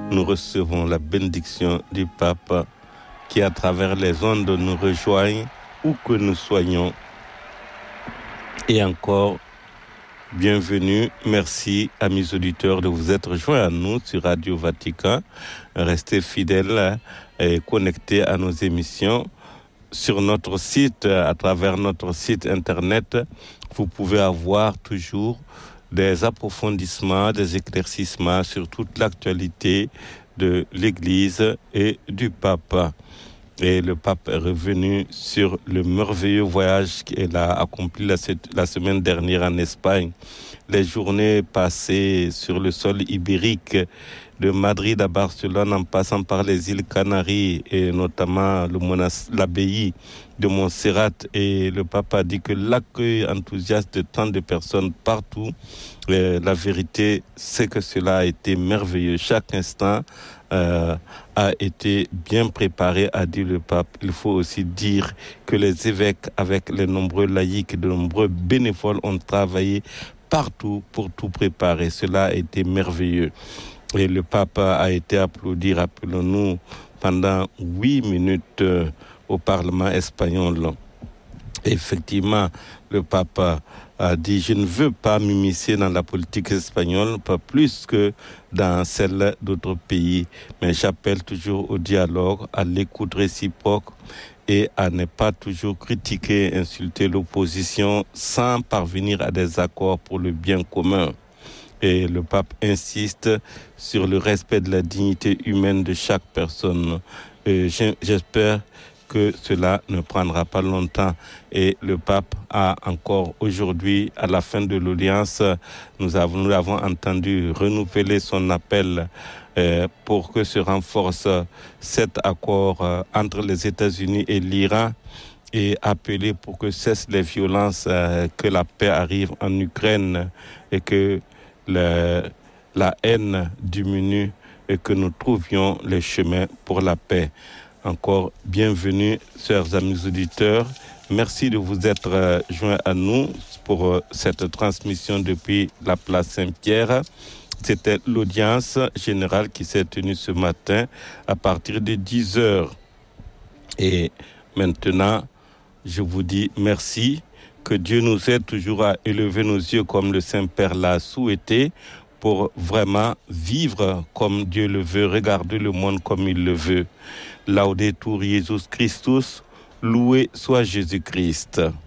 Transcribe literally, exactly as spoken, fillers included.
nous recevons la bénédiction du pape qui, à travers les ondes, nous rejoigne où que nous soyons. Et encore, bienvenue, merci amis auditeurs de vous être joints à nous sur Radio Vatican. Restez fidèles et connectés à nos émissions. Sur notre site, à travers notre site internet, vous pouvez avoir toujours des approfondissements, des éclaircissements sur toute l'actualité de l'Église et du pape. Et le pape est revenu sur le merveilleux voyage qu'il a accompli la, la semaine dernière en Espagne. Les journées passées sur le sol ibérique, de Madrid à Barcelone, en passant par les îles Canaries et notamment le monas- l'abbaye de Montserrat. Et le pape a dit que l'accueil enthousiaste de tant de personnes partout, euh, la vérité, c'est que cela a été merveilleux. Chaque instant euh, a été bien préparé, a dit le pape. Il faut aussi dire que les évêques, avec les nombreux laïcs et de nombreux bénévoles, ont travaillé partout pour tout préparer. Cela a été merveilleux. Et le pape a été applaudi, rappelons-nous, pendant huit minutes euh, au Parlement espagnol. Effectivement, le pape a dit « Je ne veux pas m'immiscer dans la politique espagnole, pas plus que dans celle d'autres pays, mais j'appelle toujours au dialogue, à l'écoute réciproque et à ne pas toujours critiquer et insulter l'opposition sans parvenir à des accords pour le bien commun. » Et le pape insiste sur le respect de la dignité humaine de chaque personne. Et j'espère que cela ne prendra pas longtemps. Et le pape a encore aujourd'hui, à la fin de l'audience, nous avons, nous avons entendu renouveler son appel euh, pour que se renforce cet accord euh, entre les États-Unis et l'Iran et appeler pour que cessent les violences, euh, que la paix arrive en Ukraine et que Le, la haine diminue et que nous trouvions les chemins pour la paix. Encore bienvenue, chers amis auditeurs. Merci de vous être euh, joints à nous pour euh, cette transmission depuis la place Saint-Pierre. C'était l'audience générale qui s'est tenue ce matin à partir de dix heures. Et maintenant, je vous dis merci. Que Dieu nous aide toujours à élever nos yeux comme le Saint-Père l'a souhaité pour vraiment vivre comme Dieu le veut, regarder le monde comme il le veut. Laudetur Jesus Christus, loué soit Jésus-Christ.